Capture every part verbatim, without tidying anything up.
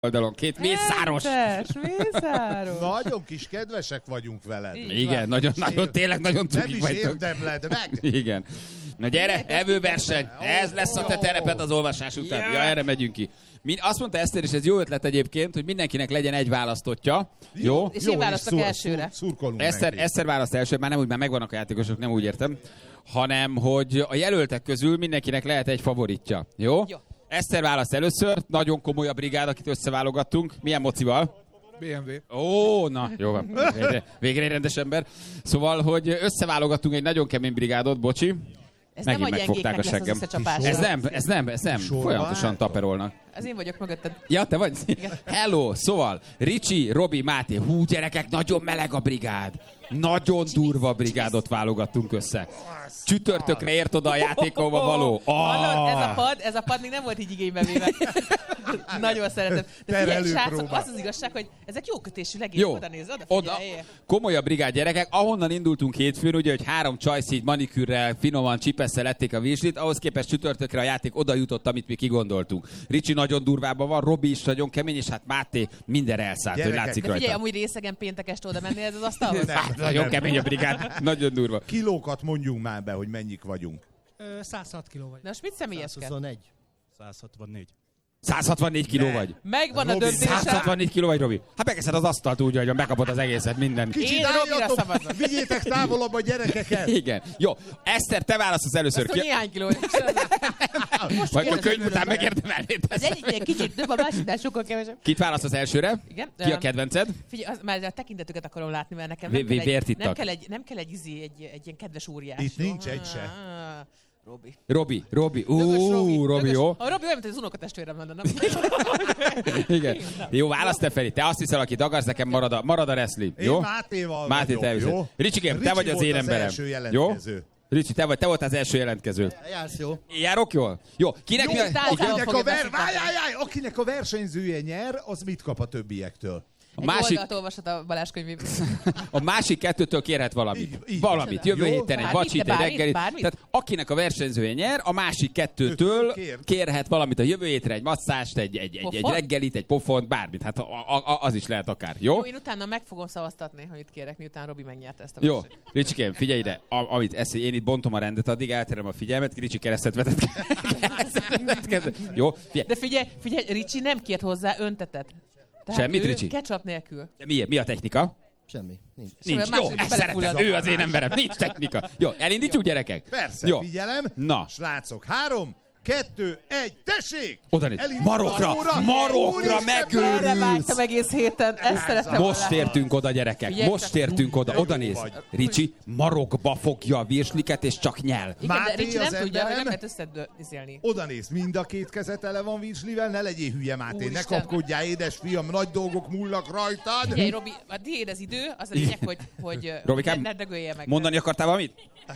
oldalon. Két mészáros. mészáros. Nagyon kis kedvesek vagyunk veled. Igen, nagyon, nagyon, tényleg nagyon cukik vagytok. Nem is érdemled meg. Igen. Na gyere, evőverseny. Ez lesz a te tereped az olvasás után. Ja, erre megyünk ki. Min, azt mondta Eszter, és ez jó ötlet egyébként, hogy mindenkinek legyen egy választottja. Jó? És én választok elsőre. Eszter, Eszter választ első, már nem úgy, már megvannak a játékosok, nem úgy értem. Hanem, hogy a jelöltek közül mindenkinek lehet egy favoritja. Jó? Jó. Eszter választ először, nagyon komoly a brigád, akit összeválogattunk. Milyen mocival? bé em vé. Ó, na, jó van. Végre, végre egy rendes ember. Szóval, hogy összeválogattunk egy nagyon kemény brigádot, bocsi. Ez megint nem a megfogták a seggem. Ez nem, ez nem, ez nem. Folyamatosan taperolnak. Az én vagyok mögötted. Ja, te vagy? Igen. Hello, szóval, Ricsi, Robi, Máté. Hú, gyerekek, nagyon meleg a brigád. Nagyon durva brigádot válogattunk össze. Csütörtökre ért oda a játékóba való. Hallod, ez a pad, ez a pad még nem volt így igénybe véve. Nagyon szeretem. De figyelj, srácok, az az igazság, hogy ezek jó kötésű legény. Oda nézz, oda figyelj. Oda, komolyabb brigád gyerekek. Ahonnan indultunk hétfőn, ugye, hogy három csajsz így manikűrrel, finoman, csipesszel lették a virslit, ahhoz képest csütörtökre a játék oda jutott, amit mi kigondoltunk. Ricsi nagyon durvában van, Robi is nagyon kemény, és hát Máté mindenre elszállt, hogy látszik rajta. De figyelj, amúgy részegen péntek este oda menni ez az asztalhoz? Hát, nagyon kemény a brigád, nagyon durva. Kilókat mondjunk már be, hogy mennyik vagyunk. száz hat kiló vagy. Na, most mit személyeskedsz? száz huszonegy. száz hatvannégy. száz hatvannégy kiló vagy. Megvan a döntésem. száz hatvannégy kiló vagy, Robi. Hát megeszed az asztalt úgy, hogy megkapod az egészet, minden. Kicsit álljatok, vigyétek távolabb a gyerekeket. Igen. Jó, Eszter, te választasz először. Azt, hogy néhány kiló. Majd a könyv után megérdemelnéd. Az egyik kicsit több, a másiknál sokkal kevesebb. Kit választasz elsőre? Igen. Ki a kedvenced? Figyelj, az, már a tekintetüket akarom látni, mert nekem nem, v- kell, egy, nem kell egy, nem kell egy, izé, egy, egy ilyen kedves óriás. Itt nincs egy se. Robi. Robi, Robi, ú, Robi, jó. A Robi olyan, mint az unokatestvérem lenne, nem? Igen. Jó, válasz te, Feri. Te azt hiszel, akit akarsz, nekem marad a, marad a wrestling. Jó? Én Mátéval Máté, te vagyok, Ricsikém, te vagy az én emberem. Jó? Ricsi, te vagy, te volt az első jelentkező. Jársz jó. Járok jól? Jó, kinek jó, mi a... Akinek a, ver... Vájjájjáj, akinek a versenyzője nyer, az mit kap a többiektől? A másik... oldalt olvashat a Balázs könyvében. A másik kettőtől kérhet valamit. Így, így. Valamit. Jövő Jó, héten egy bármit, vacsit, egy bármit, reggelit. bármit. Tehát akinek a versenyzője nyer, a másik kettőtől Kér. kérhet valamit a jövő hétre, egy masszást, egy, egy, egy, egy reggelit, egy pofont, bármit. Hát a, a, az is lehet akár. Jó? Jó, én utána meg fogom szavaztatni, hogy itt kérek, miután Robi megnyerte ezt a Jó. versenyt. Ricsikém, figyelj ide. A, amit esz, én itt bontom a rendet, addig elterem a figyelmet. Ricsi keresztet vetett. Jó? Figyelj. De figyelj, figyelj, Ricsi nem kért hozzá öntetet. Tehát Semmit, ő Ricsi? ketchup nélkül. De mi, mi a technika? Semmi. Nincs. Nincs. Szóval Jó, második ezt szeretem. belefullad. Ő az én emberem. Nincs technika. Jó, elindítjuk, gyerekek? Persze, Jó. figyelem. Na. Srácok, három, kettő, egy, tessék! Oda néz. Marokra, Marokra Erre megőrülsz. vágytam egész héten, ezt szerettem Most volna. értünk oda, gyerekek. Figyelj, Most csak- értünk oda. Oda néz. vagy. Ricsi marokba fogja a virsliket, és csak nyel. Igen, de Máté Ricsi az nem tudja, hogy emberem. nem lehet összedőzélni. Oda néz, mind a két keze tele van virslivel, ne legyél hülye, Máté, ne Úristen. kapkodjál, édesfiam, nagy dolgok múlnak rajtad. Figyelj, Robi, a tiéd az idő, az a lényeg, hogy, hogy Robikám, ne, ne dögölje meg. Mondani akartál valamit?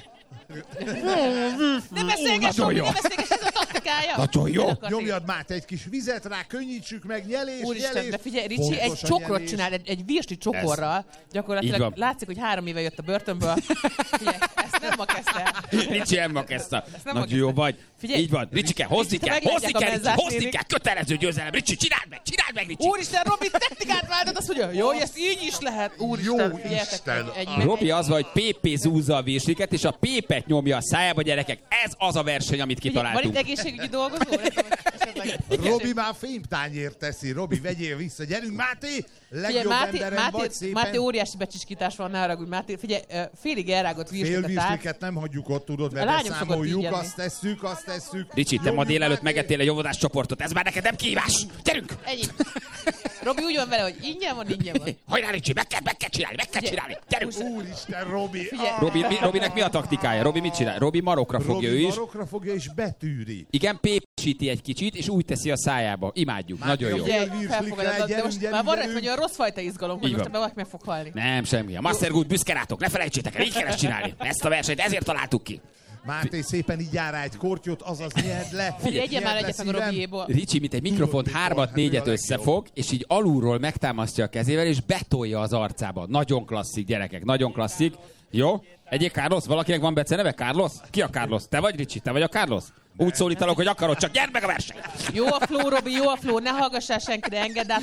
Ne beszélgess, nagyon Robi, jó. ne beszélgess, ez a taktikája. Nagyon jó. Mit akarsz még? Nyomjad Máté egy kis vizet rá, könnyítsük meg, nyelés, Úristen, nyelés. de figyelj, Ricsi Fontos egy a csokrot nyelés. csinál, egy, egy virsli csokorral. Így Gyakorlatilag van. látszik, hogy három éve jött a börtönből. Figyelj, ezt nem ma kezdte. Ricsi emma kezdte. nem Nagyon ma jó kezdte. vagy. Figyelj, Így van. Ricsike, hozni Ricsi, te kell, hozni meglátják a kell, Ricsi, menzás hozni nénik. kell. Kötelező győzelem. Ricsi, csináld meg, csináld meg, Ricsi. Úristen, Robi, technikát váltod, azt mondja, jó, hogy ezt így is lehet. Úristen, Jó figyeljetek, Isten. egy, Robi az van, hogy pépé zúzza a virsliket, és a pépet nyomja a szájába, gyerekek. Ez az a verseny, amit Figyelj, van itt kitaláltunk. egészségügyi dolgozó? Nem tudom, esetleg- Robi már fémtányért teszi. Robi, vegyél vissza. Gyerünk, Máté! Figyelj, Legjobb Máté, emberem vagy Máté, szépen. Máté óriási becsiskítás van, ne haragudj, Máté. Figyelj, ö, félig elrágott Fél virsliket át. virsliket nem hagyjuk ott, tudod, mert A lányom szokott így beszámoljuk, enni. azt tesszük, azt tesszük. Ricsi, te ma Nyomjuk, délelőtt Máté. megettél egy óvodás csoportot. Ez már neked nem kihívás. Gyerünk! Ennyi. Robi úgy van vele, hogy ingyen van, ingyen van. Hajrá, Ricsi, meg kell, meg kell csinálni, meg kell csinálni. Gyerünk! Úristen, Robi! Figyelj. Ah, Robi, mi, Robinek mi a taktikája? Robi mit csinál? Robi marokra fogja ő Robi is. marokra fogja és betűri. Igen, pépsíti egy kicsit, és úgy teszi a szájába. Imádjuk, Máté, nagyon jó. Figyelj, Figyelj, virslikkel, felfogadod, de gyerünk, most gyerünk, már van gyerünk. egy olyan rossz fajta izgalom, hogy Így most van. ebben valaki meg fog halni. Nem, semmi. A Mastergood büszke rátok, ne felejtsétek el, így kell ezt csinálni. Ezt a versenyt ezért találtuk ki. Máté szépen így jár rá egy kortyot, azaz nyerd le. Figyelj, egyen már nyerd le egyet meg a szívem. Robiéból. Ricsi, mint egy mikrofont Tudod, hármat, mikor? négyet Hát ő a legjobb. összefog, és így alulról megtámasztja a kezével, és betolja az arcába. Nagyon klasszik, gyerekek, nagyon klasszik. Jó? Egyéb Carlos? Valakinek van beceneve? Carlos? Ki a Carlos? Te vagy, Ricsi? Te vagy a Carlos? Úgy szólítalak, hogy akarod, csak gyerd meg a verseny! Jó a flow, Robi, jó a flow, ne hallgassál senkire, engedd át